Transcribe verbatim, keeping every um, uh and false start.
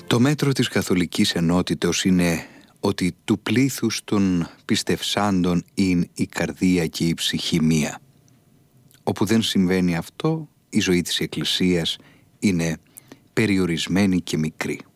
Το μέτρο της καθολικής ενότητος είναι ότι του πλήθους των πιστευσάντων είναι η καρδία και η ψυχή μία. Όπου δεν συμβαίνει αυτό, η ζωή της Εκκλησίας είναι περιορισμένη και μικρή.